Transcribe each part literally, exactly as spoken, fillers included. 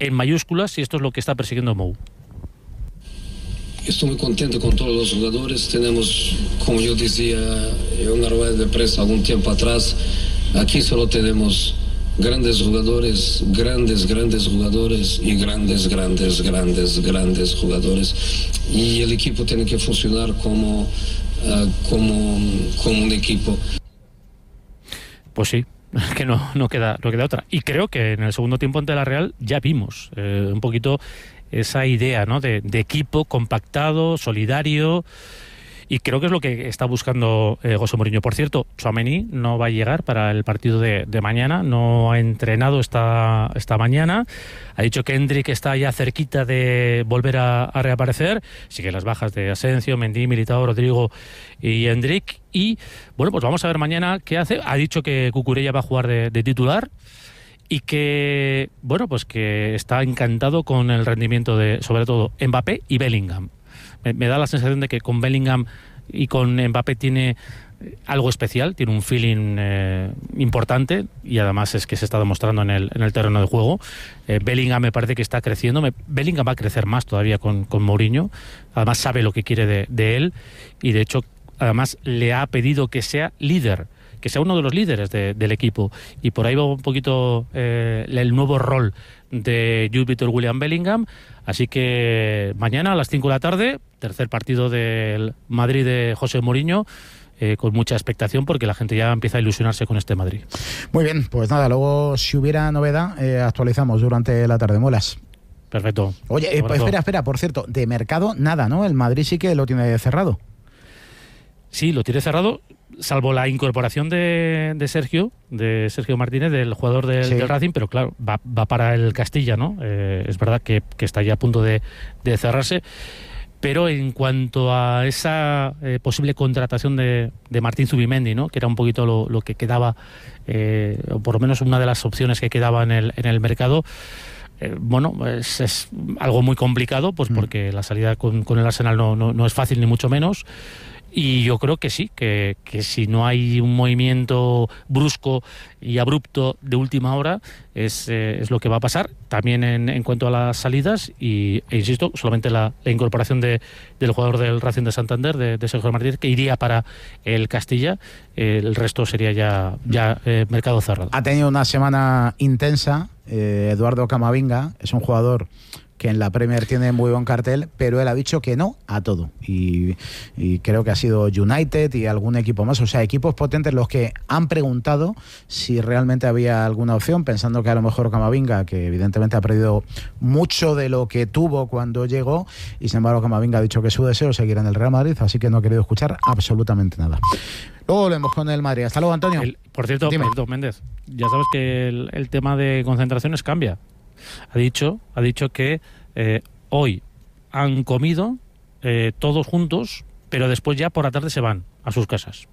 en mayúsculas y esto es lo que está persiguiendo Mou. Estoy muy contento con todos los jugadores. Tenemos, como yo decía en una rueda de prensa algún tiempo atrás, aquí solo tenemos grandes jugadores, grandes, grandes jugadores y grandes, grandes, grandes, grandes jugadores. Y el equipo tiene que funcionar como, uh, como, como un equipo. Pues sí, que no, no, queda, no queda otra. Y creo que en el segundo tiempo ante la Real ya vimos eh, un poquito esa idea, ¿no?, de, de equipo compactado, solidario, y creo que es lo que está buscando eh, José Mourinho. Por cierto, Tchouaméni no va a llegar para el partido de, de mañana, no ha entrenado esta, esta mañana, ha dicho que Endrick está ya cerquita de volver a, a reaparecer, sigue las bajas de Asensio, Mendy, Militao, Rodrigo y Endrick, y bueno, pues vamos a ver mañana qué hace. Ha dicho que Cucurella va a jugar de, de titular, y que, bueno, pues que está encantado con el rendimiento de, sobre todo, Mbappé y Bellingham. Me, me da la sensación de que con Bellingham y con Mbappé tiene algo especial, tiene un feeling eh, importante, y además es que se está demostrando en el, en el terreno de juego. Eh, Bellingham me parece que está creciendo. Me, Bellingham va a crecer más todavía con, con Mourinho. Además sabe lo que quiere de, de él, y de hecho, además le ha pedido que sea líder, que sea uno de los líderes de, del equipo, y por ahí va un poquito eh, el nuevo rol de Jude Bellingham Bellingham. Así que mañana a las cinco de la tarde, tercer partido del Madrid de José Mourinho, eh, con mucha expectación porque la gente ya empieza a ilusionarse con este Madrid. Muy bien, pues nada, luego si hubiera novedad eh, actualizamos durante la tarde. Muelas. Perfecto. Oye, eh, pues espera, espera, por cierto, de mercado nada, ¿no? El Madrid sí que lo tiene cerrado. Sí, lo tiene cerrado, salvo la incorporación de, de Sergio, de Sergio Martínez, del jugador del, sí. del Racing, pero claro, va, va para el Castilla, ¿no? Eh, es verdad que, que está ya a punto de, de cerrarse, pero en cuanto a esa eh, posible contratación de, de Martín Zubimendi, ¿no?, que era un poquito lo, lo que quedaba, eh, o por lo menos una de las opciones que quedaba en el, en el mercado, eh, bueno, es, es algo muy complicado, pues porque mm. la salida con, con el Arsenal no, no, no es fácil ni mucho menos. Y yo creo que sí, que, que si no hay un movimiento brusco y abrupto de última hora, es, eh, es lo que va a pasar. También en, en cuanto a las salidas, y, e insisto, solamente la, la incorporación de, del jugador del Racing de Santander, de, de Sergio Martínez, que iría para el Castilla, eh, el resto sería ya, ya eh, mercado cerrado. Ha tenido una semana intensa, eh, Eduardo Camavinga, es un jugador que en la Premier tiene muy buen cartel, pero él ha dicho que no a todo, y, y creo que ha sido United y algún equipo más, o sea, equipos potentes los que han preguntado si realmente había alguna opción, pensando que a lo mejor Camavinga, que evidentemente ha perdido mucho de lo que tuvo cuando llegó, y sin embargo Camavinga ha dicho que su deseo es seguir en el Real Madrid, así que no ha querido escuchar absolutamente nada. Luego volvemos con el Madrid. Hasta luego, Antonio. El, por cierto, perdón, Méndez, ya sabes que el, el tema de concentraciones cambia. Ha dicho, ha dicho que eh, hoy han comido eh, todos juntos, pero después ya por la tarde se van a sus casas.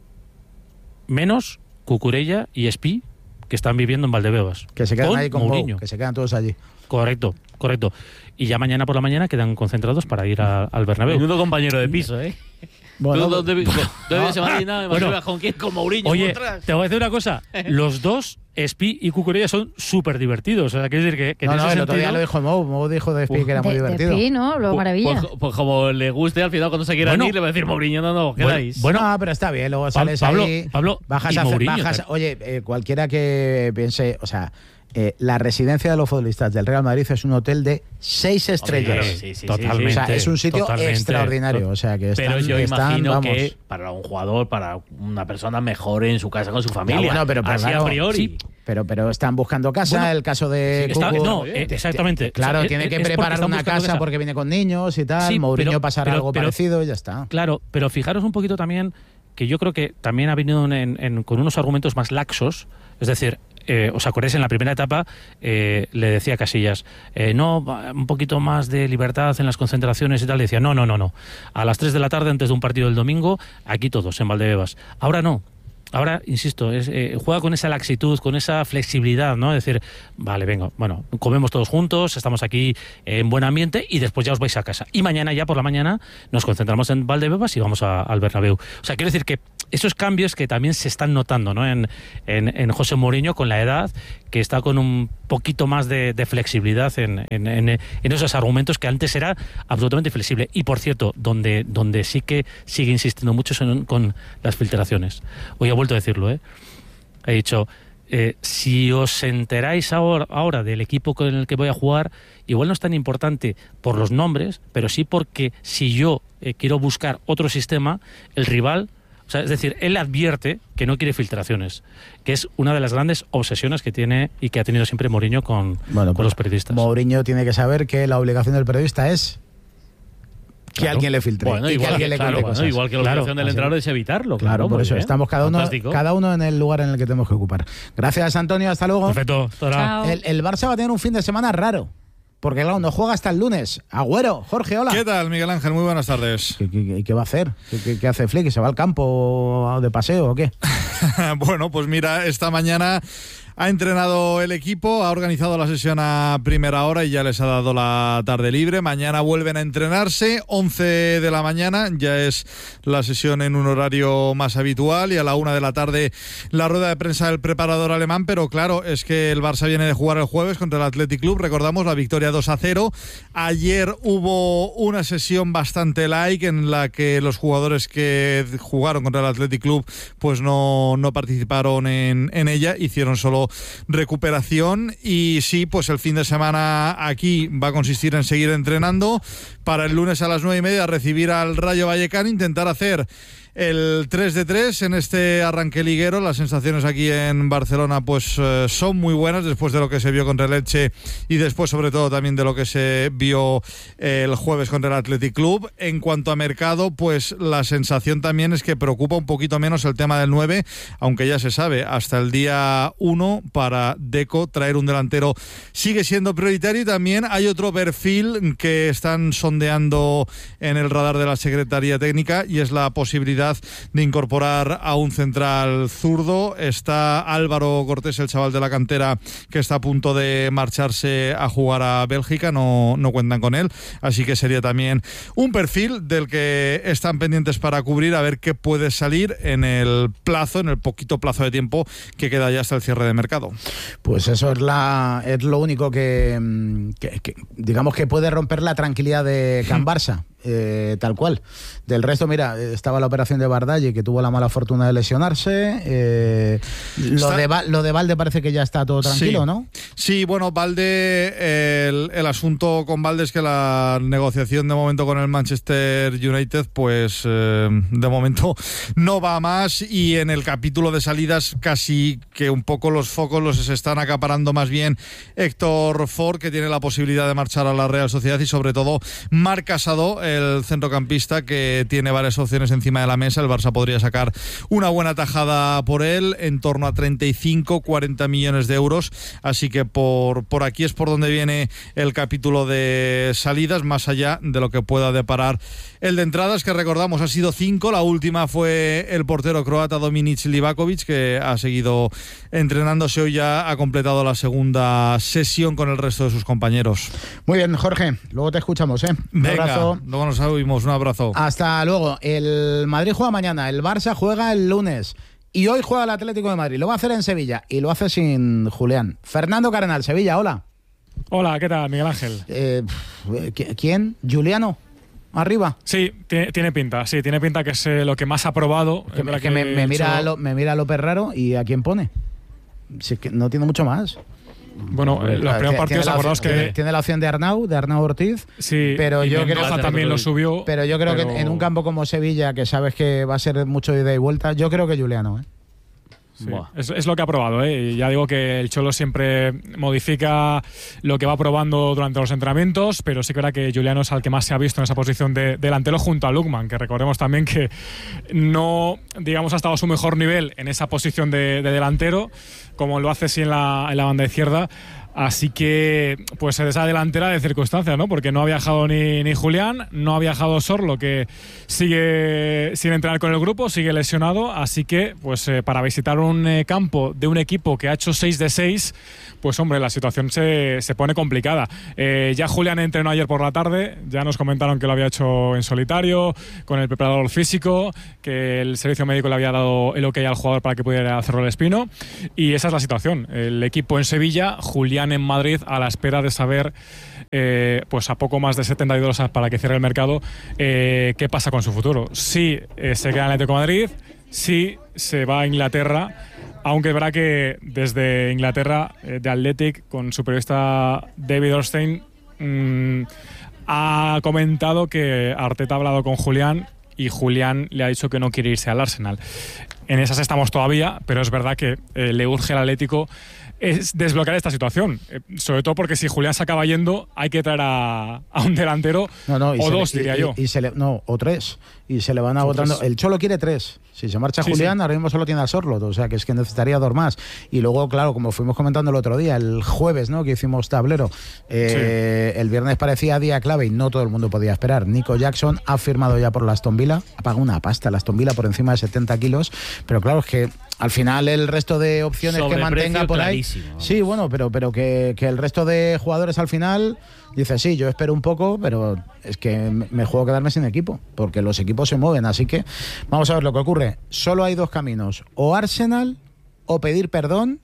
Menos Cucurella y Espí, que están viviendo en Valdebebas. Que se quedan ahí con Mourinho. Que se quedan todos allí. Correcto, correcto. Y ya mañana por la mañana quedan concentrados para ir a, al Bernabéu. Menudo compañero de piso, ¿eh? Bueno, ¿Dónde vives en Madrid? Bueno, ¿con quién? Con Mourinho. Oye, te voy a decir una cosa. Los dos, Espí y Cucurella, son súper divertidos. O sea, quiere decir que, que no, en ese no, el sentido... otro día lo dijo Mou. Mou dijo de Espí que era muy de, divertido. De Espí, ¿no? Lo maravilla. Pues, pues como le guste, al final cuando se quieran bueno, ir, le va a decir Mourinho, no, no, quedáis. Bueno, bueno, pero está bien. Luego sales Pablo, ahí, Pablo, bajas a hacer, bajas, oye, eh, cualquiera que piense, o sea... Eh, la residencia de los futbolistas del Real Madrid es un hotel de seis estrellas. Hombre, sí, sí, totalmente. Sí, sí. O sea, es un sitio totalmente. extraordinario. O sea, que están, pero yo están, imagino vamos. que para un jugador, para una persona mejor en su casa con su familia. Ya, bueno, pero, pero así claro, a priori. Sí, pero, pero están buscando casa. Bueno, el caso de sí, está, Cucu, no, eh, exactamente. Claro, o sea, tiene es, que es preparar porque una casa, casa porque viene con niños y tal. Sí, Mourinho pero, pasará pero, algo pero, parecido y ya está. Claro, pero fijaros un poquito también que yo creo que también ha venido en, en, con unos argumentos más laxos. Es decir, Eh, ¿os acordáis? En la primera etapa eh, le decía a Casillas, eh, no, un poquito más de libertad en las concentraciones y tal. Le decía, no, no, no, no. A las tres de la tarde, antes de un partido del domingo, aquí todos, en Valdebebas. Ahora no. Ahora, insisto, es, eh, juega con esa laxitud, con esa flexibilidad, ¿no? Es decir, vale, venga, bueno, comemos todos juntos, estamos aquí en buen ambiente y después ya os vais a casa. Y mañana, ya por la mañana, nos concentramos en Valdebebas y vamos a, al Bernabéu. O sea, quiero decir que esos cambios que también se están notando, ¿no? en, en, en José Mourinho con la edad, que está con un poquito más de, de flexibilidad en, en, en, en esos argumentos que antes era absolutamente flexible. Y por cierto, donde, donde sí que sigue insistiendo mucho son con las filtraciones. Hoy he vuelto a decirlo, ¿eh? He dicho, eh, si os enteráis ahora, ahora del equipo con el que voy a jugar, igual no es tan importante por los nombres, pero sí porque si yo eh, quiero buscar otro sistema, el rival... O sea, es decir, él advierte que no quiere filtraciones, que es una de las grandes obsesiones que tiene y que ha tenido siempre Mourinho con, bueno, con pues los periodistas. Mourinho tiene que saber que la obligación del periodista es que claro. alguien le filtre. Bueno, y igual, que alguien que, le claro, cuente bueno, cosas. igual que la Claro, obligación del así. entrenador es evitarlo. Claro, Claro, por muy eso bien. estamos cada uno, Fantástico. cada uno en el lugar en el que tenemos que ocupar. Gracias, Antonio. Hasta luego. Perfecto. Hasta ahora. Chao. El, el Barça va a tener un fin de semana raro. Porque claro, no juega hasta el lunes. Agüero, Jorge, hola. ¿Qué tal, Miguel Ángel? Muy buenas tardes. ¿Qué, qué, qué va a hacer? ¿Qué, qué, qué hace Flick? ¿Se va al campo de paseo o qué? Bueno, pues mira, esta mañana ha entrenado el equipo, ha organizado la sesión a primera hora y ya les ha dado la tarde libre. Mañana vuelven a entrenarse, once de la mañana, ya es la sesión en un horario más habitual, y a la una de la tarde la rueda de prensa del preparador alemán. Pero claro, es que el Barça viene de jugar el jueves contra el Athletic Club, recordamos la victoria dos a cero. Ayer hubo una sesión bastante light en la que los jugadores que jugaron contra el Athletic Club pues no, no participaron en, en ella, hicieron solo recuperación. Y sí, pues el fin de semana aquí va a consistir en seguir entrenando para el lunes a las nueve y media recibir al Rayo Vallecano, intentar hacer el tres de tres en este arranque liguero. Las sensaciones aquí en Barcelona pues eh, son muy buenas después de lo que se vio contra el Elche y después sobre todo también de lo que se vio eh, el jueves contra el Athletic Club. En cuanto a mercado, pues la sensación también es que preocupa un poquito menos el tema del nueve, aunque ya se sabe, hasta el día uno para Deco traer un delantero sigue siendo prioritario. Y también hay otro perfil que están sondeando en el radar de la Secretaría Técnica, y es la posibilidad de incorporar a un central zurdo. Está Álvaro Cortés, el chaval de la cantera, que está a punto de marcharse a jugar a Bélgica, no, no cuentan con él, así que sería también un perfil del que están pendientes para cubrir, a ver qué puede salir en el plazo, en el poquito plazo de tiempo que queda ya hasta el cierre de mercado. Pues eso es la es lo único que, que, que digamos que puede romper la tranquilidad de Can Barça. Eh, tal cual. Del resto, mira, estaba la operación de Bardalle, que tuvo la mala fortuna de lesionarse. Eh, lo, está... de Va- lo de Valde parece que ya está todo tranquilo, sí. ¿no? Sí, bueno, Valde, el, el asunto con Valde es que la negociación de momento con el Manchester United, pues eh, de momento no va más, y en el capítulo de salidas casi que un poco los focos los se están acaparando más bien Héctor Ford, que tiene la posibilidad de marchar a la Real Sociedad, y sobre todo Marc Casado, el centrocampista, que tiene varias opciones encima de la mesa. El Barça podría sacar una buena tajada por él, en torno a treinta y cinco, cuarenta millones de euros, así que por, por aquí es por donde viene el capítulo de salidas, más allá de lo que pueda deparar el de entradas, que recordamos ha sido cinco. La última fue el portero croata Dominic Livakovic, que ha seguido entrenándose, hoy ya ha completado la segunda sesión con el resto de sus compañeros. Muy bien, Jorge, luego te escuchamos, ¿eh? Un Venga, abrazo. luego nos oímos, un abrazo. Hasta luego. El Madrid juega mañana, el Barça juega el lunes y hoy juega el Atlético de Madrid. Lo va a hacer en Sevilla y lo hace sin Julián. Fernando Cardenal, Sevilla, hola. Hola, ¿qué tal, Miguel Ángel? Eh, ¿Quién? ¿Juliano? ¿Arriba? Sí, tiene, tiene pinta, sí, tiene pinta que es eh, lo que más ha probado. Que, me, que me, me, mira lo, me mira López Raro, ¿y a quién pone? Si es que no tiene mucho más. Bueno, eh, los primeros partidos, acordaos que... Tiene, tiene la opción de Arnau, de Arnau Ortiz. Sí, pero y yo Mendoza creo, también lo subió. Pero yo creo pero... que en un campo como Sevilla, que sabes que va a ser mucho ida y vuelta, yo creo que Juliano, ¿eh? Sí, es, es lo que ha probado, ¿eh? Y ya digo que el Cholo siempre modifica lo que va probando durante los entrenamientos, pero sí que era que Juliano es el que más se ha visto en esa posición de delantero junto a Lukman, que recordemos también que no, digamos, ha estado a su mejor nivel en esa posición de, de delantero, como lo hace sí en la, en la banda izquierda. Así que, pues esa delantera de circunstancias, ¿no? Porque no ha viajado ni, ni Julián, no ha viajado Sorlo, que sigue sin entrenar con el grupo, sigue lesionado. Así que, pues eh, para visitar un eh, campo de un equipo que ha hecho seis de seis, pues hombre, la situación se, se pone complicada. Eh, ya Julián entrenó ayer por la tarde, ya nos comentaron que lo había hecho en solitario, con el preparador físico, que el servicio médico le había dado el ok al jugador para que pudiera hacerlo el espino. Y esa es la situación. El equipo en Sevilla, Julián en Madrid, a la espera de saber, eh, pues a poco más de setenta y dos horas para que cierre el mercado, eh, qué pasa con su futuro. Si eh, se queda en el Atlético de Madrid, si se va a Inglaterra, aunque es verdad que desde Inglaterra, eh, de Athletic, con su periodista David Ornstein, mmm, ha comentado que Arteta ha hablado con Julián y Julián le ha dicho que no quiere irse al Arsenal. En esas estamos todavía, pero es verdad que eh, le urge al Atlético es desbloquear esta situación, eh, sobre todo porque si Julián se acaba yendo hay que traer a, a un delantero no, no, o dos, le, diría y, yo. Y se le, no, o tres. Y se le van agotando. El Cholo quiere tres. Si se marcha sí, Julián, sí. ahora mismo solo tiene a Sorloth, o sea que es que necesitaría dos más. Y luego, claro, como fuimos comentando el otro día, el jueves, ¿no? Que hicimos tablero, eh, sí. el viernes parecía día clave y no todo el mundo podía esperar. Nico Jackson ha firmado ya por la Aston Villa, ha pagado una pasta la Aston Villa por encima de setenta kilos, pero claro, es que al final el resto de opciones que mantenga por ahí, sí, bueno, pero, pero que, que el resto de jugadores al final dice, sí, yo espero un poco, pero es que me juego quedarme sin equipo, porque los equipos se mueven, así que vamos a ver lo que ocurre. Solo hay dos caminos, o Arsenal o pedir perdón,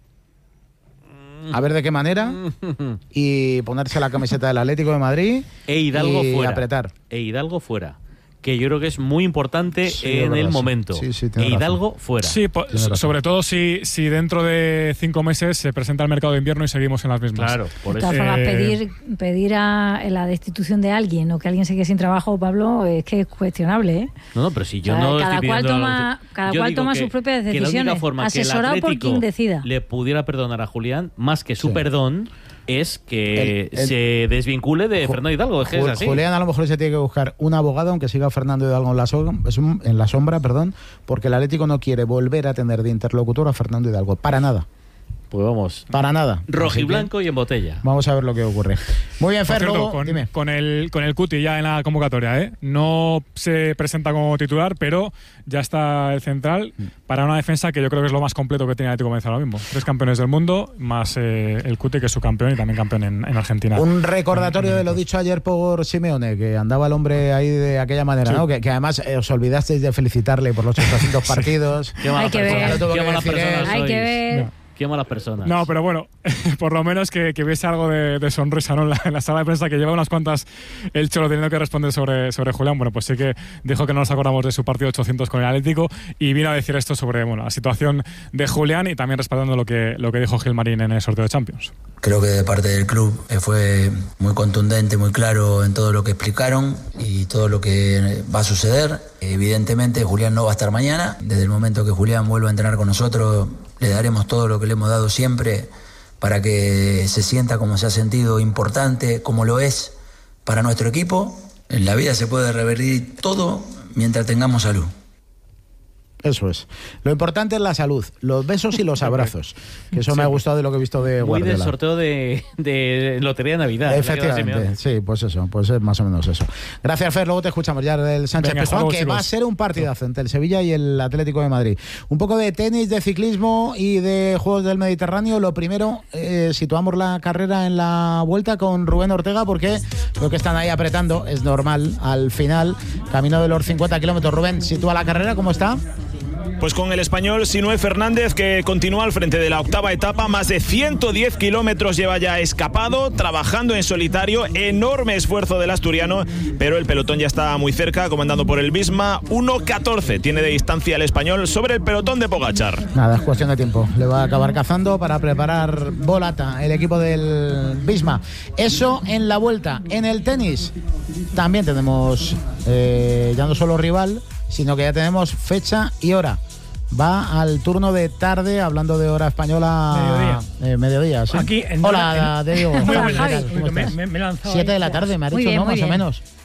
a ver de qué manera, y ponerse la camiseta del Atlético de Madrid e Hidalgo y fuera. apretar. E Hidalgo fuera. Que yo creo que es muy importante sí, en verdad, el momento. Sí, sí, e Hidalgo razón. fuera. Sí, po- sobre todo si, si dentro de cinco meses se presenta el mercado de invierno y seguimos en las mismas. Claro, por de eso. todas formas, Eh, pedir, pedir a la destitución de alguien o que alguien se quede sin trabajo, Pablo, es que es cuestionable, ¿eh? No, no, pero si yo o sea, no cada estoy cual pidiendo toma, cada yo cual digo toma que, sus propias que decisiones, la única forma asesorado que el por quien decida. le pudiera perdonar a Julián, más que su sí. perdón, es que el, el, se desvincule de Ju, Fernando Hidalgo. Es que Ju, es así. Julián a lo mejor se tiene que buscar un abogado, aunque siga Fernando Hidalgo en la, so, en la sombra, perdón, porque el Atlético no quiere volver a tener de interlocutor a Fernando Hidalgo. Para nada. Pues vamos. Para nada. Rojiblanco y en botella. Vamos a ver lo que ocurre. Muy bien, Fer, cierto, luego, con, dime. con el con el Cuti ya en la convocatoria, ¿eh? No se presenta como titular, pero ya está el central para una defensa que yo creo que es lo más completo que tiene el Atlético de Madrid ahora mismo. Tres campeones del mundo, más eh, el Cuti, que es su campeón y también campeón en, en Argentina. Un recordatorio de lo dicho ayer por Simeone, que andaba el hombre ahí de aquella manera, sí. ¿no? Que, que además eh, os olvidasteis de felicitarle por los ochocientos partidos. Qué mala Hay que persona, ver. Qué Qué mala persona Hay sois. que ver. No. Qué malas personas. No, pero bueno, por lo menos que, que hubiese algo de, de sonrisa, ¿no? En la, en la sala de prensa, que lleva unas cuantas el Cholo teniendo que responder sobre, sobre Julián. Bueno, pues sí que dijo que no nos acordamos de su partido ochocientos con el Atlético y vino a decir esto sobre bueno, la situación de Julián y también respaldando lo que, lo que dijo Gilmarín en el sorteo de Champions. Creo que de parte del club fue muy contundente, muy claro en todo lo que explicaron y todo lo que va a suceder. Evidentemente Julián no va a estar mañana. Desde el momento que Julián vuelva a entrenar con nosotros, le daremos todo lo que le hemos dado siempre para que se sienta como se ha sentido importante, como lo es para nuestro equipo. En la vida se puede revertir todo mientras tengamos salud. Eso es. Lo importante es la salud, los besos y los abrazos. Que eso sí. me ha gustado de lo que he visto de Muy Guardiola. del sorteo de, de Lotería de Navidad. Efectivamente, sí, pues eso, pues es más o menos eso. Gracias, Fer, luego te escuchamos ya del Sánchez Pizjuán, que chicos. va a ser un partidazo entre el Sevilla y el Atlético de Madrid. Un poco de tenis, de ciclismo y de Juegos del Mediterráneo. Lo primero, eh, situamos la carrera en la vuelta con Rubén Ortega, porque lo que están ahí apretando es normal al final, camino de los cincuenta kilómetros. Rubén, sitúa la carrera, ¿cómo está? Pues con el español Sinué Fernández, que continúa al frente de la octava etapa, más de ciento diez kilómetros lleva ya escapado, trabajando en solitario, enorme esfuerzo del asturiano, pero el pelotón ya está muy cerca, comandado por el Visma. uno catorce tiene de distancia el español sobre el pelotón de Pogačar. Nada, es cuestión de tiempo, le va a acabar cazando para preparar volata el equipo del Visma. Eso en la vuelta. En el tenis también tenemos eh, ya no solo rival, sino que ya tenemos fecha y hora. Va al turno de tarde, hablando de hora española. Mediodía. Eh, mediodía, sí. Aquí en Hola, en... Diego. Muy buenas, Javi. ¿Cómo me, estás? me, me he lanzado. Siete de la tarde, me ha dicho, bien, ¿no? Más bien. o menos.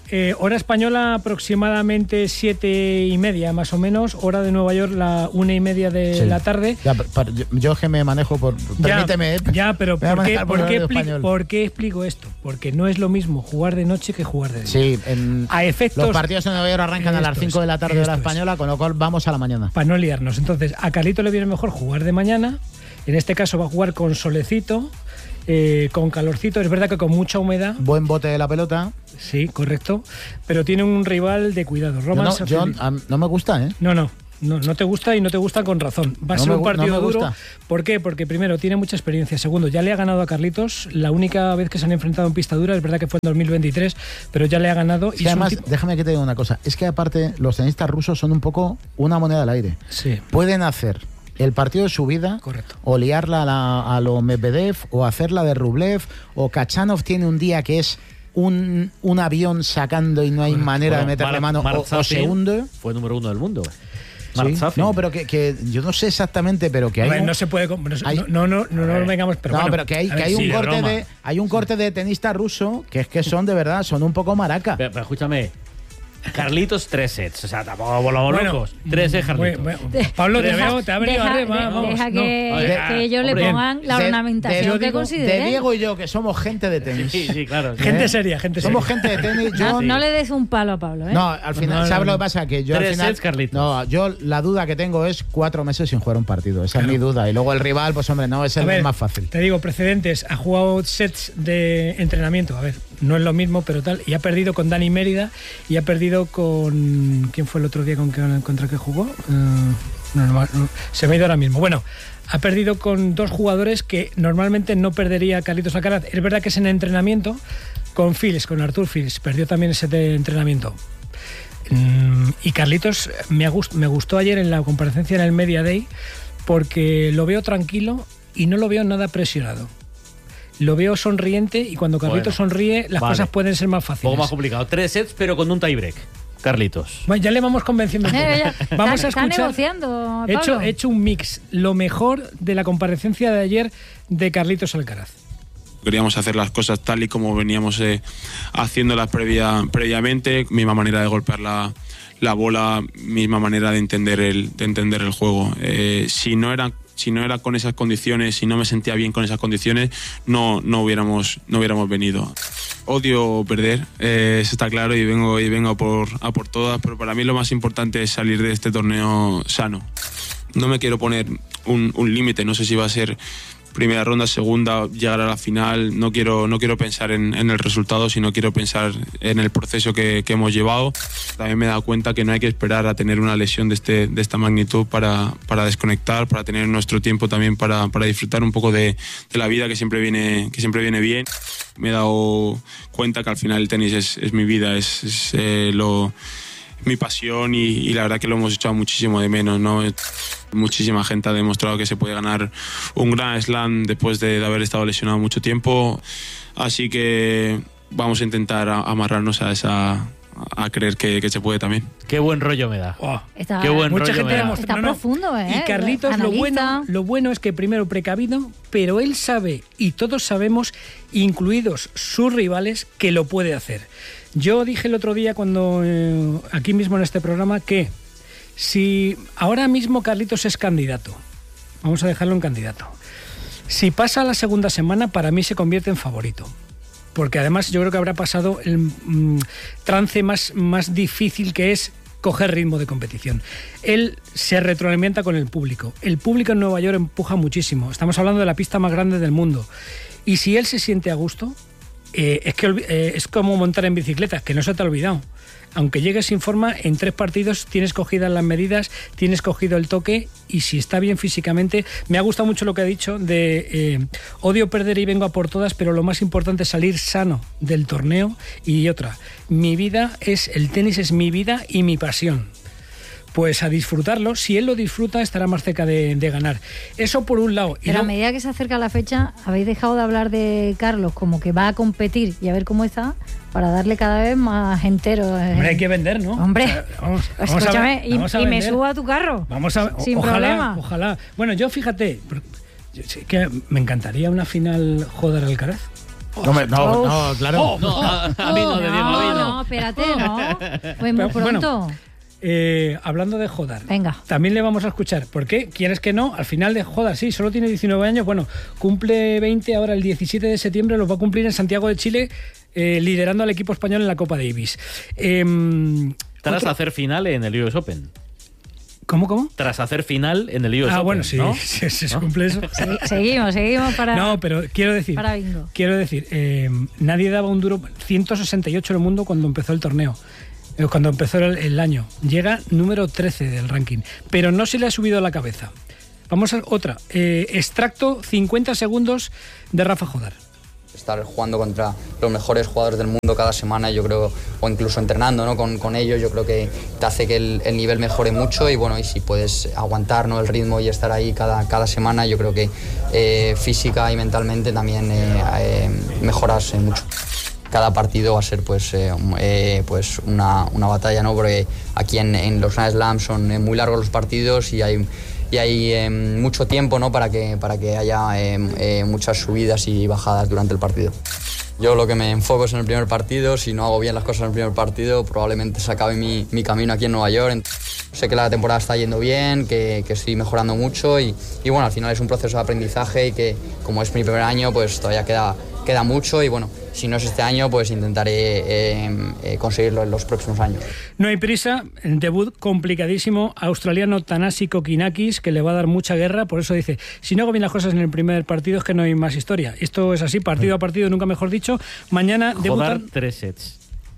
Eh, hora española aproximadamente siete y media, más o menos. Hora de Nueva York, la una y media de sí. la tarde. Ya, para, yo, yo que me manejo por... Ya, permíteme. Ya, pero ¿por qué, por, qué expli- ¿por qué explico esto? Porque no es lo mismo jugar de noche que jugar de día. Sí, en a efectos... Los partidos en Nueva York arrancan a las cinco de la tarde de la española, con lo cual vamos a la mañana. Para no liarnos. Entonces, a Carlito le viene mejor jugar de mañana. En este caso va a jugar con solecito, eh, con calorcito. Es verdad que con mucha humedad. Buen bote de la pelota. Sí, correcto. Pero tiene un rival de cuidado. Roman no, yo, no me gusta, ¿eh? No, no. No, no te gusta y no te gusta con razón. Va a no ser me, un partido no duro. ¿Por qué? Porque primero tiene mucha experiencia. Segundo, ya le ha ganado a Carlitos. La única vez que se han enfrentado en pista dura, es verdad que fue en dos mil veintitrés, pero ya le ha ganado. Y además, tipo... déjame que te diga una cosa. Es que aparte, los tenistas rusos son un poco una moneda al aire. Sí. Pueden hacer el partido de su vida, correcto, o liarla a, la, a lo Medvedev, o hacerla de Rublev, o Kachanov tiene un día que es un, un avión sacando y no hay bueno, manera bueno, de meterle Mar- mano, Mar- o, o se hunde. Fue número uno del mundo. ¿Sí? No, pero que, que yo no sé exactamente, pero que hay ver, un, no se puede, no, hay, no, no, no, no, no vengamos, pero no, bueno, pero que hay, que hay un sí, corte de, de hay un corte de tenista ruso que es que son de verdad, son un poco maraca. Pero, pero escúchame. Carlitos, tres sets. O sea, tampoco volvamos bueno, locos. Tres sets, Carlitos. Bueno, bueno. Pablo, te veo, te ha venido deja, arriba. De, vamos. Deja que, no. que de, ellos le pongan la de, ornamentación de, que digo, consideren. De Diego y yo, que somos gente de tenis. Sí, sí, claro. Sí. Gente seria, gente somos seria. Gente de tenis. Yo, no, sí. no le des un palo a Pablo, ¿eh? No, al final, no, ¿sabes no, lo que pasa? Que yo tres al final. Sets, Carlitos. No, yo la duda que tengo es cuatro meses sin jugar un partido. Esa claro. es mi duda. Y luego el rival, pues hombre, no, es el ver, más fácil. Te digo, precedentes. Ha jugado sets de entrenamiento. A ver, no es lo mismo, pero tal. Y ha perdido con Dani Mérida y ha perdido con. ¿Quién fue el otro día con que, contra que jugó? Uh, no, no, no, se me ha ido ahora mismo. Bueno, ha perdido con dos jugadores que normalmente no perdería Carlitos Alcaraz. Es verdad que es en entrenamiento con Fils, con Artur Fils. Perdió también ese de entrenamiento. Mm, y Carlitos me, gust, me gustó ayer en la comparecencia en el Media Day porque lo veo tranquilo y no lo veo nada presionado. Lo veo sonriente y cuando Carlitos bueno, sonríe las vale. cosas pueden ser más fáciles. Un poco más complicado. Tres sets pero con un tiebreak. Carlitos. Bueno, ya le vamos convenciendo un poco. Ya, ya. Vamos está, a escuchar. Está negociando, he hecho, he hecho un mix, lo mejor de la comparecencia de ayer de Carlitos Alcaraz. Queríamos hacer las cosas tal y como veníamos eh, haciéndolas previa, previamente, misma manera de golpear la, la bola, misma manera de entender el, de entender el juego. Eh, si no era si no era con esas condiciones, si no me sentía bien con esas condiciones, no, no, hubiéramos, no hubiéramos venido. Odio perder, eh, eso está claro, y vengo, y vengo a, por, a por todas, pero para mí lo más importante es salir de este torneo sano. No me quiero poner un, un límite, no sé si va a ser primera ronda, segunda, llegar a la final. No quiero, no quiero pensar en, en el resultado, sino quiero pensar en el proceso que, que hemos llevado. También me he dado cuenta que no hay que esperar a tener una lesión de, este, de esta magnitud para, para desconectar, para tener nuestro tiempo también para, para disfrutar un poco de, de la vida, que siempre viene, que siempre viene bien. Me he dado cuenta que al final el tenis es, es mi vida, es, es eh, lo... mi pasión, y, y la verdad que lo hemos echado muchísimo de menos, ¿no? Muchísima gente ha demostrado que se puede ganar un Grand Slam después de, de haber estado lesionado mucho tiempo, así que vamos a intentar a, amarrarnos a esa a creer que, que se puede también. Qué buen rollo me da. Oh, está, Qué buen mucha rollo gente me da. Está no, no. profundo, ¿eh? Y Carlitos, lo bueno, lo bueno es que primero precavido, pero él sabe, y todos sabemos, incluidos sus rivales, que lo puede hacer. Yo dije el otro día, cuando eh, aquí mismo en este programa, que si ahora mismo Carlitos es candidato, vamos a dejarlo en candidato, si pasa la segunda semana, para mí se convierte en favorito. Porque además yo creo que habrá pasado el mm, trance más, más difícil, que es coger ritmo de competición. Él se retroalimenta con el público. El público en Nueva York empuja muchísimo. Estamos hablando de la pista más grande del mundo. Y si él se siente a gusto, eh, es, que, eh, es como montar en bicicleta, que no se te ha olvidado. Aunque llegues sin forma, en tres partidos tienes cogidas las medidas, tienes cogido el toque, y si está bien físicamente... Me ha gustado mucho lo que ha dicho de eh, odio perder y vengo a por todas, pero lo más importante es salir sano del torneo. Y otra, mi vida es, el tenis es mi vida y mi pasión. Pues a disfrutarlo. Si él lo disfruta, estará más cerca de, de ganar. Eso por un lado. Y Pero no... a medida que se acerca la fecha, habéis dejado de hablar de Carlos como que va a competir y a ver cómo está, para darle cada vez más entero. Eh. Hombre, hay que vender, ¿no? Hombre, o sea, vamos, vamos escúchame, a ver, vamos y, a y me subo a tu carro. Vamos a ver, sin ojalá, problema. Ojalá. Bueno, yo fíjate, que me encantaría una final Joder Alcaraz. No, no, no, claro. No, a, a mí no, de Diego, a mí No, no. no, espérate, no. Pues muy Pero, bueno, pronto. Eh, hablando de Jodar, Venga. también le vamos a escuchar. ¿Por qué? ¿Quieres que no? Al final de Jodar, sí, solo tiene diecinueve años. Bueno, cumple veinte ahora el diecisiete de septiembre, los va a cumplir en Santiago de Chile, eh, liderando al equipo español en la Copa Davis. Eh, Tras otro- hacer final en el U S Open. ¿Cómo, cómo? Tras hacer final en el U S Ah, Open. bueno, sí, ¿no? sí, sí, se ¿No? cumple eso. Segui- seguimos, seguimos para, No, pero quiero decir, para bingo. quiero decir, eh, nadie daba un duro. ciento sesenta y ocho en el mundo cuando empezó el torneo. eh, Cuando empezó el, el año. Llega número trece del ranking. Pero no se le ha subido a la cabeza. Vamos a otra. Eh, extracto cincuenta segundos de Rafa Jodar. Estar jugando contra los mejores jugadores del mundo cada semana, yo creo, o incluso entrenando, ¿no? con, con ellos, yo creo que te hace que el, el nivel mejore mucho y bueno, y si puedes aguantar, ¿no? el ritmo y estar ahí cada, cada semana, yo creo que eh, física y mentalmente también eh, eh, mejoras eh, mucho. Cada partido va a ser pues, eh, eh, pues una, una batalla, ¿no? Porque aquí en, en los Grand Slams son eh, muy largos los partidos y hay y hay eh, mucho tiempo, ¿no? para que, para que haya eh, eh, muchas subidas y bajadas durante el partido. Yo lo que me enfoco es en el primer partido. Si no hago bien las cosas en el primer partido, probablemente se acabe mi, mi camino aquí en Nueva York. Sé que la temporada está yendo bien, que, que estoy mejorando mucho y, y bueno, al final es un proceso de aprendizaje y que como es mi primer año, pues todavía queda, queda mucho y bueno, si no es este año, pues intentaré eh, eh, conseguirlo en los próximos años. No hay prisa, debut complicadísimo, australiano Thanasi Kokinakis, que le va a dar mucha guerra, por eso dice, si no hago bien las cosas en el primer partido es que no hay más historia. Esto es así, partido a partido, nunca mejor dicho. Mañana debutar... Jodar tres sets.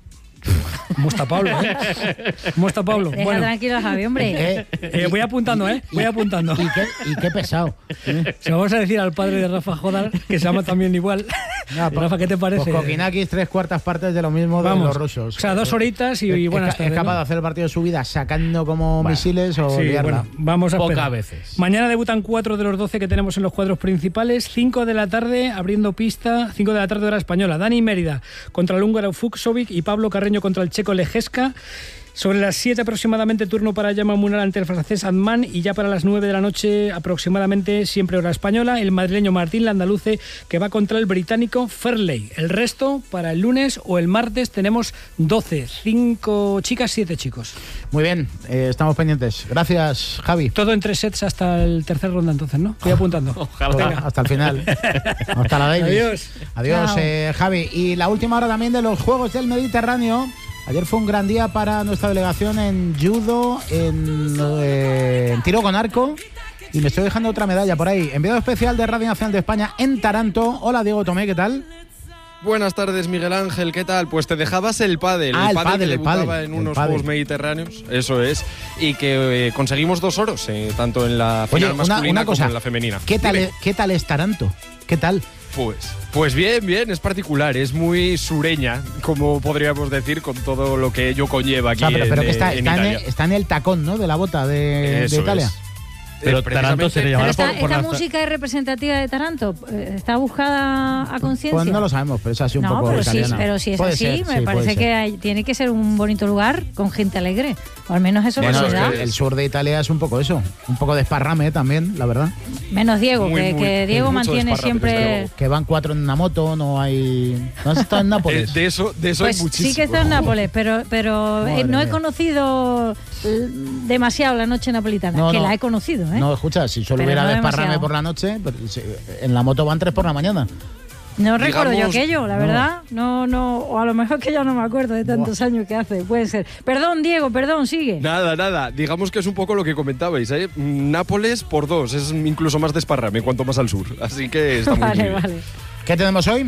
¿Cómo está Pablo? ¿eh? ¿Cómo está Pablo? Deja Bueno, tranquilo a Javi, hombre. eh, voy apuntando, ¿eh? Voy apuntando. Y qué, y qué pesado. Se lo vamos a decir al padre de Rafa Jodar, que se llama también igual. No, pues- Rafa, ¿qué te parece? Pues Kokinakis, tres cuartas partes de lo mismo de Vamos. los rusos. O sea, dos horitas y, y Es- buenas es, tardes, es capaz ¿no? de hacer el partido de su vida sacando como Bueno, misiles o sí, liarla. bueno, vamos a Pocas esperar. veces. Mañana debutan cuatro de los doce que tenemos en los cuadros principales. cinco de la tarde, abriendo pista, cinco de la tarde hora española. Dani Mérida contra el húngaro Fuchsovic y Pablo Carreño contra el checo Lejeska. Sobre las siete aproximadamente, turno para Jaume Munar ante el francés Adman, y ya para las nueve de la noche aproximadamente, siempre hora española, el madrileño Martín Landaluce, que va contra el británico Fairley. El resto, para el lunes o el martes, tenemos doce, cinco chicas, siete chicos. Muy bien, eh, estamos pendientes. Gracias, Javi. Todo en tres sets hasta el tercer ronda, entonces, ¿no? Estoy apuntando. Ojalá. Venga, hasta el final. Hasta la Davis. Adiós. Adiós, Chao. eh, Javi. Y la última hora también de los Juegos del Mediterráneo. Ayer fue un gran día para nuestra delegación en judo, en, eh, en tiro con arco. Y me estoy dejando otra medalla por ahí. Enviado especial de Radio Nacional de España en Taranto. Hola, Diego Tomé, ¿qué tal? Buenas tardes, Miguel Ángel, ¿qué tal? Pues te dejabas el pádel, Ah, el pádel pádel, que el debutaba pádel, en el unos pádel. Juegos Mediterráneos, eso es, y que eh, conseguimos dos oros, eh, tanto en la Oye, final una, masculina una cosa. como en la femenina. ¿Qué tal, Dime. es, ¿Qué tal es Taranto? ¿Qué tal? Pues, pues bien, bien, es particular, es muy sureña, como podríamos decir, con todo lo que ello conlleva O aquí sea, pero, pero en, que está, en está, en Italia. el, está en el tacón, ¿no? De la bota de, Eso de Italia. es. Pero Eh, Taranto se le Pero llamará esta, por, por esta la- música es representativa de Taranto. Eh, ¿Está buscada a conciencia? Pues no lo sabemos, pero es así un no, poco pero, sí, italiana. pero si es Puede así, ser, me sí, puede parece ser. que hay- tiene que ser un bonito lugar con gente alegre. O al menos eso Bueno, no es se da. que el sur de Italia es un poco eso, un poco de esparrame también, la verdad. Menos Diego, Muy, que, muy, que muy Diego mucho mantiene desparrame, desde siempre... luego. Que van cuatro en una moto, no hay... ¿No has estado en Eh, Nápoles? de eso, de eso Pues hay muchísimo. sí que está en Nápoles, pero, pero Madre eh, no he mía. conocido eh, demasiado la noche napolitana, No, que no. la he conocido, ¿eh? No, escucha, si solo Pero hubiera no desparrame demasiado. por la noche, pero si- en la moto van tres por la mañana. No recuerdo yo Digamos- aquello, la no. verdad. No, no, o a lo mejor que ya no me acuerdo de tantos años que hace, puede ser. Perdón, Diego, perdón, sigue. Nada, nada, digamos que es un poco lo que comentabais, ¿eh? Nápoles por dos, es incluso más desparrame cuanto más al sur, así que está muy Vale, bien. vale. ¿Qué tenemos hoy?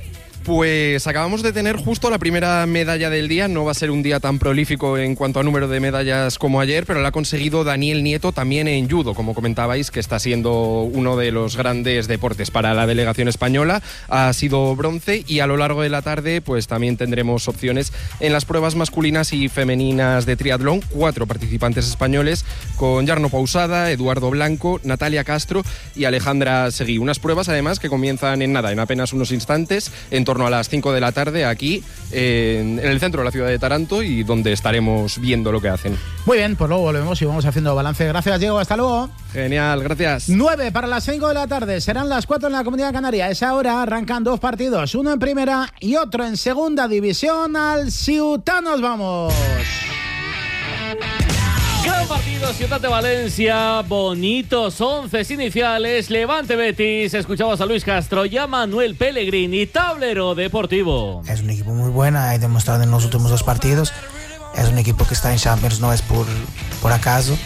Pues acabamos de tener justo la primera medalla del día. No va a ser un día tan prolífico en cuanto a número de medallas como ayer, pero la ha conseguido Daniel Nieto también en judo, como comentabais, que está siendo uno de los grandes deportes para la delegación española. Ha sido bronce y a lo largo de la tarde pues también tendremos opciones en las pruebas masculinas y femeninas de triatlón. Cuatro participantes españoles con Jarno Pausada, Eduardo Blanco, Natalia Castro y Alejandra Seguí. Unas pruebas además que comienzan en nada, en apenas unos instantes, en torno torno a las cinco de la tarde aquí eh, en el centro de la ciudad de Taranto y donde estaremos viendo lo que hacen. Muy bien, pues luego volvemos y vamos haciendo balance. Gracias, Diego, hasta luego. Genial, gracias. nueve para las cinco de la tarde, serán las cuatro en la Comunidad Canaria. A esa hora arrancan dos partidos, uno en primera y otro en segunda división. Al Ciutat nos vamos. Gran partido, Ciutat de Valencia, bonitos once iniciales, Levante Betis, escuchamos a Luis Castro y a Manuel Pellegrini, Tablero Deportivo. Es un equipo muy bueno, hay demostrado en los últimos dos partidos, es un equipo que está en Champions, no es por, por acaso,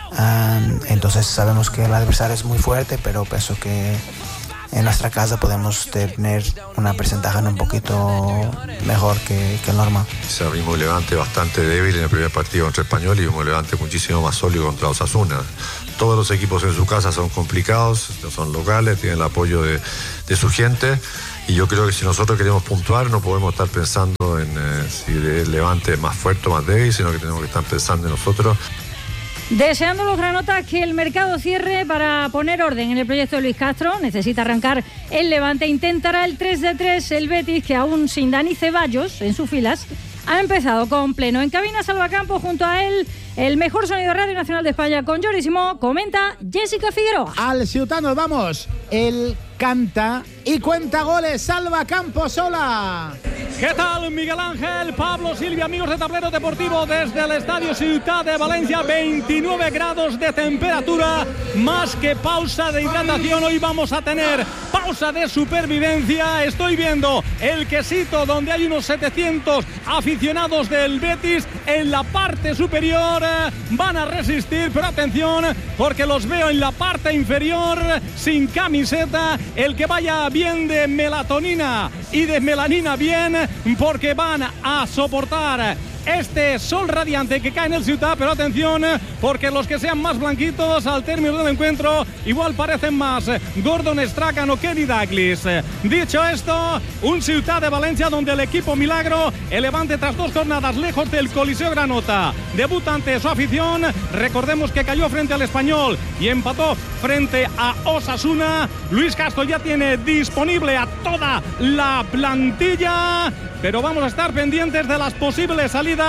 um, entonces sabemos que el adversario es muy fuerte, pero pienso que en nuestra casa podemos tener una porcentaje un poquito mejor que, que el normal. Vimos un Levante bastante débil en el primer partido contra Español y vimos un Levante muchísimo más sólido contra Osasuna. Todos los equipos en su casa son complicados, son locales, tienen el apoyo de, de su gente y yo creo que si nosotros queremos puntuar no podemos estar pensando en eh, si el Levante es más fuerte o más débil, sino que tenemos que estar pensando en nosotros. Deseando los granotas que el mercado cierre para poner orden en el proyecto de Luis Castro. Necesita arrancar el Levante. Intentará el tres de tres el Betis, que aún sin Dani Ceballos en sus filas ha empezado con pleno. En cabina Salvacampo, junto a él el mejor sonido Radio Nacional de España con Jory Simó. Comenta Jessica Figueroa. Al Ciutat nos vamos. El canta y cuenta goles. Salvacampo sola. ¿Qué tal, Miguel Ángel, Pablo, Silvia, amigos de Tablero Deportivo desde el Estadio Ciutat de Valencia? veintinueve grados de temperatura, más que pausa de hidratación. Hoy vamos a tener pausa de supervivencia. Estoy viendo el quesito donde hay unos setecientos aficionados del Betis en la parte superior. Van a resistir, pero atención, porque los veo en la parte inferior sin camiseta. El que vaya bien de melatonina y de melanina bien, porque van a soportar este sol radiante que cae en el Ciutat, pero atención, porque los que sean más blanquitos al término del encuentro igual parecen más Gordon Strachan o Kenny Dalglish. Dicho esto, un Ciutat de Valencia donde el equipo milagro, el Levante tras dos jornadas lejos del Coliseo Granota, debuta ante su afición. Recordemos que cayó frente al Español y empató frente a Osasuna. Luis Castro ya tiene disponible a toda la plantilla, pero vamos a estar pendientes de las posibles salidas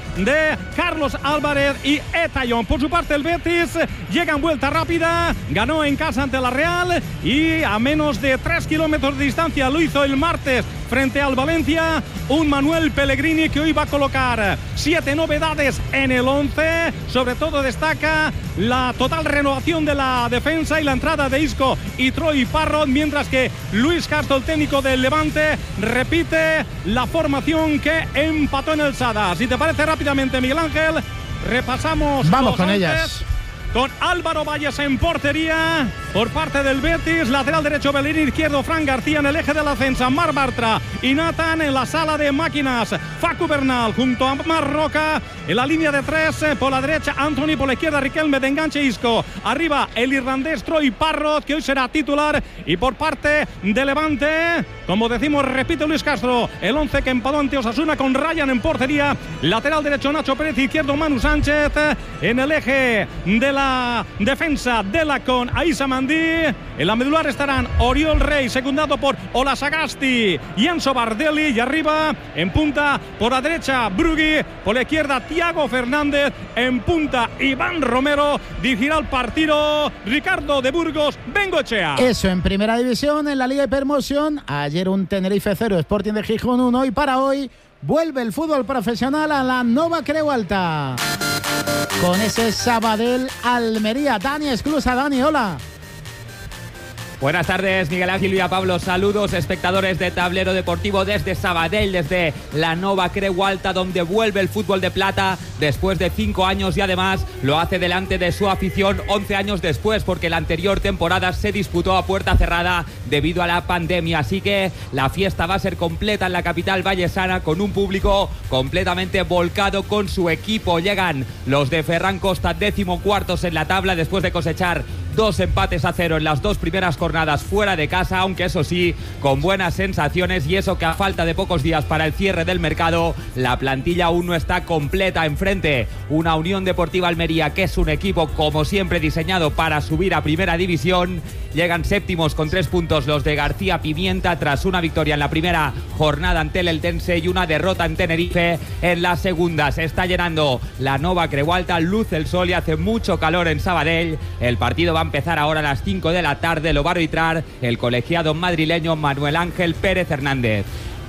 de Carlos Álvarez y Etayón. Por su parte, el Betis llega en vuelta rápida, ganó en casa ante la Real y a menos de tres kilómetros de distancia lo hizo el martes frente al Valencia. Un Manuel Pellegrini que hoy va a colocar siete novedades en el once. Sobre todo destaca la total renovación de la defensa y la entrada de Isco y Troy Parrott, mientras que Luis Castro, el técnico del Levante, repite la formación que empató en el Sada. Si te parece, rápidamente, Miguel Ángel, repasamos. Vamos los con onces. ellas. Con Álvaro Valles en portería por parte del Betis, lateral derecho Bellerín, izquierdo Fran García, en el eje de la defensa Marc Bartra y Nathan, en la sala de máquinas Facu Bernal junto a Marc Roca, en la línea de tres por la derecha Anthony, por la izquierda Riquelme, de enganche Isco, arriba el irlandés Troy Parrott, que hoy será titular, y por parte de Levante, como decimos, repite Luis Castro, el once que empató ante Osasuna con Ryan en portería, lateral derecho Nacho Pérez, izquierdo Manu Sánchez, en el eje de la la defensa de la con Aissa Mandí. En la medular estarán Oriol Rey, secundado por Olasagasti y Enzo Bardelli, y arriba en punta por la derecha Brugui, por la izquierda Thiago Fernández, en punta Iván Romero. Dirigirá el partido Ricardo de Burgos Bengoechea. Eso en primera división. En la Liga Hipermotion, ayer un Tenerife cero, Sporting de Gijón uno, y para hoy vuelve el fútbol profesional a la Nova Creu Alta con ese Sabadell Almería. Dani Esclusa. Dani, hola. Buenas tardes, Miguel Ángel y a Pablo. Saludos, espectadores de Tablero Deportivo desde Sabadell, desde la Nova Creu Alta, donde vuelve el fútbol de plata después de cinco años y además lo hace delante de su afición once años después, porque la anterior temporada se disputó a puerta cerrada debido a la pandemia. Así que la fiesta va a ser completa en la capital vallesana, con un público completamente volcado con su equipo. Llegan los de Ferran Costa, décimo cuartos en la tabla después de cosechar dos empates a cero en las dos primeras jornadas fuera de casa, aunque eso sí, con buenas sensaciones, y eso que a falta de pocos días para el cierre del mercado, la plantilla aún no está completa. Enfrente, una Unión Deportiva Almería que es un equipo como siempre diseñado para subir a primera división. Llegan séptimos con tres puntos los de García Pimienta tras una victoria en la primera jornada ante el Eltense y una derrota en Tenerife en la segunda. Se está llenando la Nova Creualta, luce el sol y hace mucho calor en Sabadell. El partido va a empezar ahora a las cinco de la tarde, lo va a arbitrar el colegiado madrileño Manuel Ángel Pérez Hernández.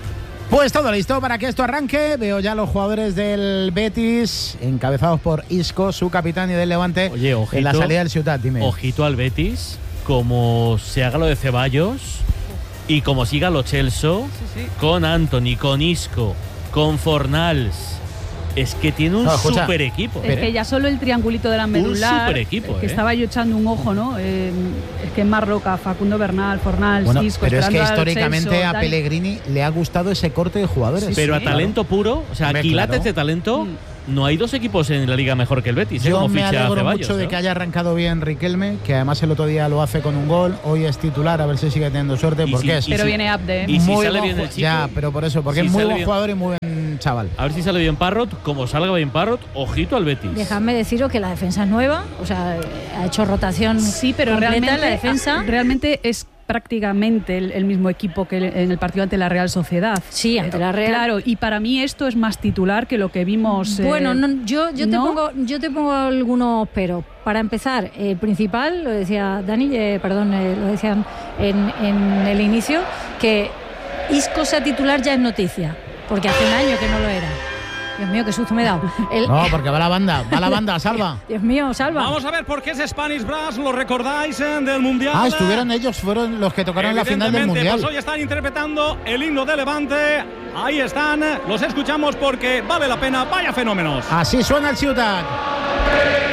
Pues todo listo para que esto arranque. Veo ya los jugadores del Betis, encabezados por Isco, su capitán, y del Levante. Oye, ojito, en la salida del Ciutat. Dime. Ojito al Betis, como se haga lo de Ceballos y como siga lo Chelsea, sí, sí. con Antony, con Isco, con Fornals. Es que tiene un no, super equipo. Es ¿eh? que ya solo el triangulito de la medular. Un super equipo. Que ¿eh? estaba yo echando un ojo, ¿no? Eh, es que es Marroca, Facundo Bernal, Fornals, bueno, Isco. Pero es que Chelsea, históricamente a Dani. Pellegrini le ha gustado ese corte de jugadores. Sí, pero sí, a talento claro. puro, o sea, Hombre, quilates claro. de talento. Mm. No hay dos equipos en la liga mejor que el Betis. Yo ¿eh? Como me ficha alegro Ceballos, mucho de ¿no? que haya arrancado bien Riquelme, que además el otro día lo hace con un gol. Hoy es titular, a ver si sigue teniendo suerte. Y Porque si, es Pero si, viene Abde. ¿eh? Y si muy sale buen bien el ju- chico. Ya, pero por eso, porque si es muy buen bien, jugador y muy buen chaval. A ver si sale bien Parrot. Como salga bien Parrot, ojito al Betis. Dejadme deciros que la defensa es nueva, o sea, ha hecho rotación. Sí, pero completa realmente en la defensa. Realmente es prácticamente el, el mismo equipo que en el partido ante la Real Sociedad. Sí, ante la Real. Claro, y para mí esto es más titular que lo que vimos. Bueno, eh, no, yo, yo, te ¿no? pongo, yo te pongo algunos pero. Para empezar, el principal, lo decía Dani, eh, perdón, eh, lo decían en, en el inicio, que Isco sea titular ya es noticia, porque hace un año que no lo era. Dios mío, qué susto me he dado. El, No, porque va la banda, va la banda, Salva. Dios mío, Salva. Vamos a ver por qué es Spanish Brass, lo recordáis eh, del Mundial. Ah, estuvieron ellos, fueron los que tocaron la final del Mundial. Pues hoy están interpretando el himno de Levante. Ahí están, los escuchamos porque vale la pena, vaya fenómenos. Así suena el Ciutat.